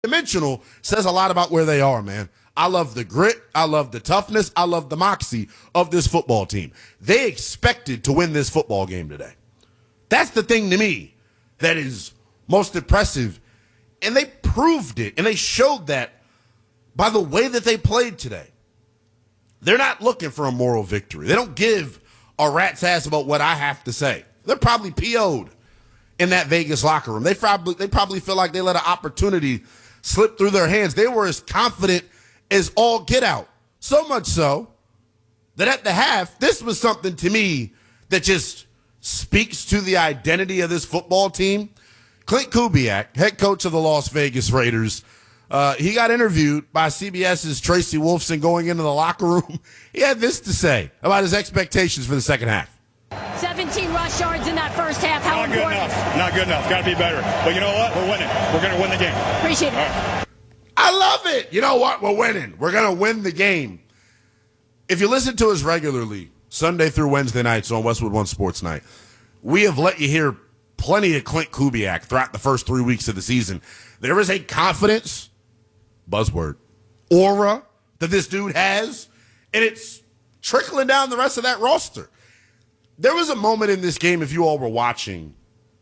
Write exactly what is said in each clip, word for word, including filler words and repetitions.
Dimensional says a lot about where they are, man. I love the grit. I love the toughness. I love the moxie of this football team. They expected to win this football game today. That's the thing to me that is most impressive. And they proved it, and they showed that by the way that they played today. They're not looking for a moral victory. They don't give a rat's ass about what I have to say. They're probably P O'd in that Vegas locker room. They probably, they probably feel like they let an opportunity slip through their hands. They were as confident as all get out. So much so that at the half, this was something to me that just speaks to the identity of this football team. Clint Kubiak, head coach of the Las Vegas Raiders, uh, he got interviewed by CBS's Tracy Wolfson going into the locker room. He had this to say about his expectations for the second half. seventeen rush yards in that first half. How Not good important? enough. Not good enough. Got to be better. But you know what? We're winning. We're going to win the game. Appreciate it. All right. I love it. You know what? We're winning. We're going to win the game. If you listen to us regularly, Sunday through Wednesday nights on Westwood One Sports Night, we have let you hear plenty of Clint Kubiak throughout the first three weeks of the season. There is a confidence, buzzword, aura that this dude has, and it's trickling down the rest of that roster. There was a moment in this game, if you all were watching,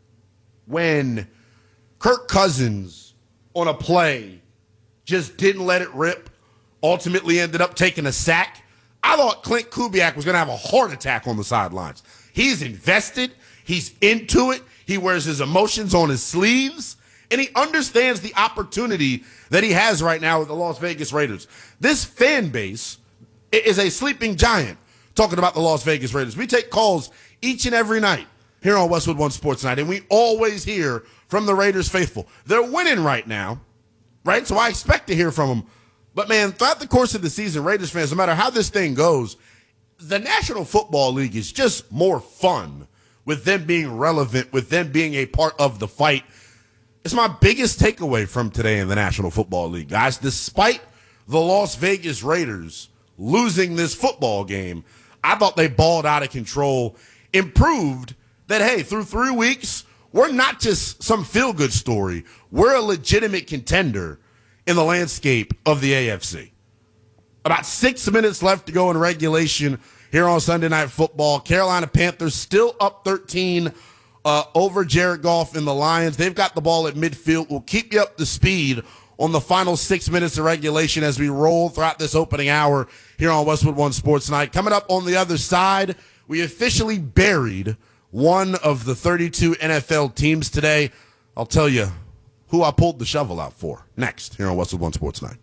when Kirk Cousins on a play just didn't let it rip, ultimately ended up taking a sack. I thought Clint Kubiak was going to have a heart attack on the sidelines. He's invested. He's into it. He wears his emotions on his sleeves, and he understands the opportunity that he has right now with the Las Vegas Raiders. This fan base is a sleeping giant talking about the Las Vegas Raiders. We take calls each and every night here on Westwood One Sports Night, and we always hear from the Raiders faithful. They're winning right now, right? So I expect to hear from them. But, man, throughout the course of the season, Raiders fans, no matter how this thing goes, the National Football League is just more fun with them being relevant, with them being a part of the fight. It's my biggest takeaway from today in the National Football League, guys. Despite the Las Vegas Raiders losing this football game, I thought they balled out of control, improved that, hey, through three weeks, we're not just some feel-good story. We're a legitimate contender in the landscape of the A F C. About six minutes left to go in regulation here on Sunday Night Football. Carolina Panthers still up thirteen uh, over Jared Goff and the Lions. They've got the ball at midfield. We'll keep you up to speed on the final six minutes of regulation as we roll throughout this opening hour here on Westwood One Sports Night. Coming up on the other side, we officially buried one of the thirty-two N F L teams today. I'll tell you who I pulled the shovel out for next here on Westwood One Sports Night.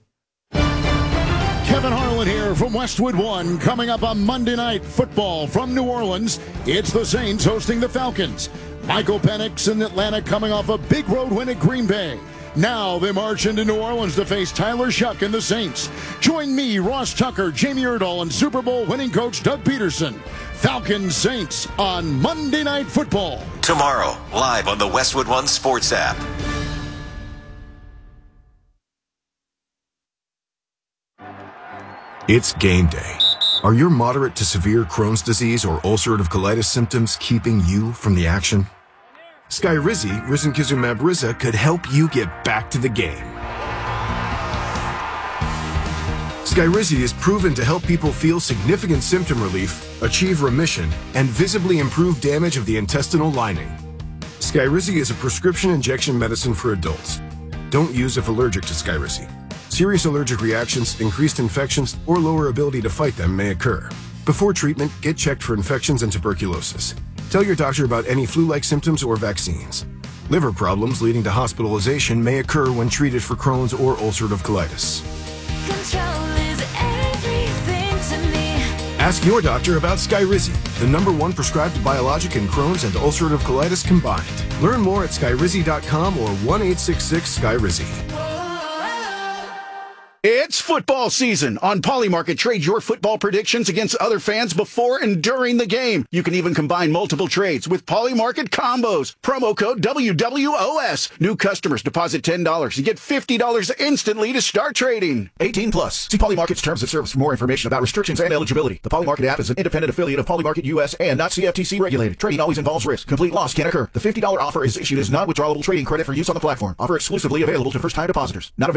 Kevin Harlan here from Westwood One. Coming up on Monday Night Football from New Orleans, it's the Saints hosting the Falcons. Michael Penix in Atlanta coming off a big road win at Green Bay. Now they march into New Orleans to face Tyler Shuck and the Saints. Join me, Ross Tucker, Jamie Erdahl, and Super Bowl winning coach Doug Peterson. Falcons Saints on Monday Night Football. Tomorrow, live on the Westwood One Sports app. It's game day. Are your moderate to severe Crohn's disease or ulcerative colitis symptoms keeping you from the action? Skyrizi, risankizumab Riza, could help you get back to the game. Skyrizi is proven to help people feel significant symptom relief, achieve remission, and visibly improve damage of the intestinal lining. Skyrizi is a prescription injection medicine for adults. Don't use if allergic to Skyrizi. Serious allergic reactions, increased infections, or lower ability to fight them may occur. Before treatment, get checked for infections and tuberculosis. Tell your doctor about any flu-like symptoms or vaccines. Liver problems leading to hospitalization may occur when treated for Crohn's or ulcerative colitis. Control is everything to me. Ask your doctor about Skyrizi, the number one prescribed biologic in Crohn's and ulcerative colitis combined. Learn more at skyrizi dot com or one eight six six Skyrizi. It's football season. On Polymarket, trade your football predictions against other fans before and during the game. You can even combine multiple trades with Polymarket combos. Promo code W W O S. New customers deposit ten dollars and get fifty dollars instantly to start trading. eighteen plus. See Polymarket's terms of service for more information about restrictions and eligibility. The Polymarket app is an independent affiliate of Polymarket U S and not C F T C regulated. Trading always involves risk. Complete loss can occur. The fifty dollars offer is issued as non-withdrawable trading credit for use on the platform. Offer exclusively available to first-time depositors. Not available